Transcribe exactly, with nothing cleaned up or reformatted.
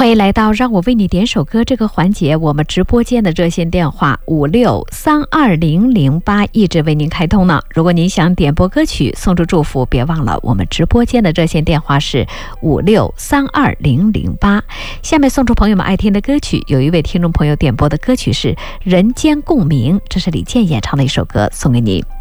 欢迎来到让我为你点首歌这个环节，我们直播间的热线电话五六三二零零八一直为您开通呢。如果您想点播歌曲送出祝福，别忘了我们直播间的热线电话是五六三二零零八。下面送出朋友们爱听的歌曲，有一位听众朋友点播的歌曲是《人间共鸣》，这是李健演唱的一首歌，送给您。